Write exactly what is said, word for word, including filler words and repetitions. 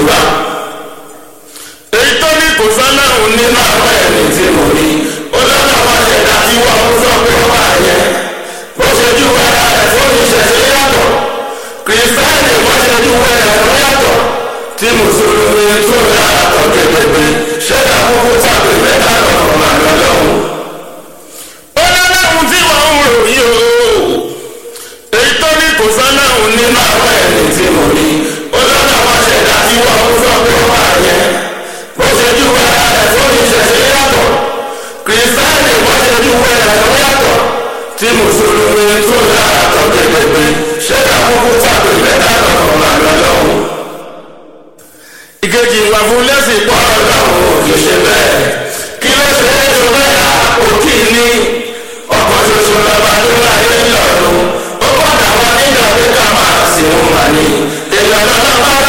Yorùbá. Èyí tó ní kò sọ́lọ́run nínú àwọn ẹ̀mí tí mo rí olóńgbò wọn ṣẹ̀dá tí wọ́n ń sọ pé ó wà yẹn. Bó ṣe ju ara rẹ̀ fún ìṣẹ̀ṣe yàtọ̀ kìrìsìtẹ́nì wọ́n ṣe ju ẹ̀rọ yàtọ̀ tí mùsùlùmí tó yàtọ̀ gbẹgbẹgbẹ ṣẹ̀dá kókó tàbí mẹ́ta lọ́kọ̀ màlúù lọ́hùn. Ó lọ́lọ́run tí wọ́n ń rò yìí o. Èyí tó ní kò sọ́lọ́run nínú àwọn ẹ̀mí tí mo rí olóńgbò wọn ṣẹ̀dá tí wọ́n ń sọ pé ó wà yẹn. Bó ṣe ju ara rẹ̀ fún ìṣẹ̀ṣe yàtọ̀ kìrìsìtẹ́nì wọ́n ṣe ju ẹ̀rọ yàtọ̀ tí mùsùlùmí tó yàtọ̀ gbẹgbẹgbẹ ṣẹ̀dá kókó tàbí mẹ́ta lọ́kọ̀ màlúù lọ́hùn. Ìkejì ìwà fún lẹ́sìn pọ̀ lọ́hùn kì í ṣe bẹ́ẹ̀. Kí ló ṣe é ṣe bẹ́ẹ̀ òkì ní ọkọ̀ ṣoṣo lọ́ba tó láyé lọ́rùn. Ó padà wá nígbà pé ká máa sìn wọ́n wà ní ìlànà náà.